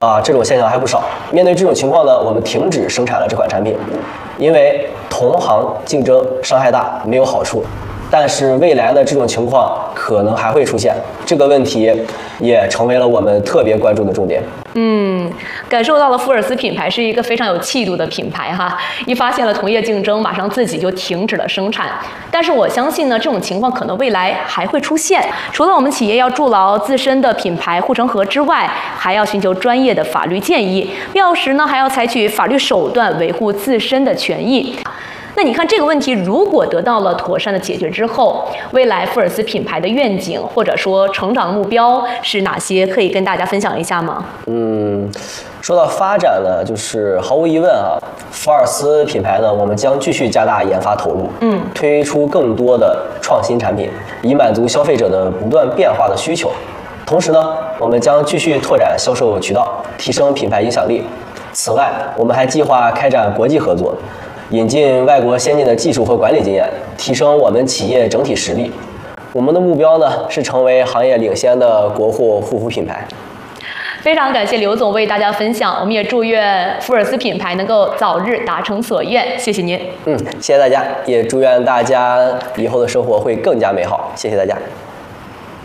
这种现象还不少。面对这种情况呢，我们停止生产了这款产品，因为同行竞争伤害大，没有好处。但是未来的这种情况可能还会出现，这个问题也成为了我们特别关注的重点。 感受到了福尔斯品牌是一个非常有气度的品牌哈，一发现了同业竞争，马上自己就停止了生产。但是我相信呢，这种情况可能未来还会出现。除了我们企业要筑牢自身的品牌护城河之外，还要寻求专业的法律建议，必要时呢还要采取法律手段维护自身的权益。那你看这个问题，如果得到了妥善的解决之后，未来福尔斯品牌的愿景或者说成长目标是哪些？可以跟大家分享一下吗？ 说到发展呢，就是毫无疑问福尔斯品牌呢，我们将继续加大研发投入，推出更多的创新产品，以满足消费者的不断变化的需求。同时呢，我们将继续拓展销售渠道，提升品牌影响力。此外，我们还计划开展国际合作，引进外国先进的技术和管理经验，提升我们企业整体实力。我们的目标呢是成为行业领先的国货护肤品牌。 非常感谢刘总为大家分享，我们也祝愿福尔斯品牌能够早日达成所愿。谢谢您。 谢谢大家，也祝愿大家以后的生活会更加美好。谢谢大家。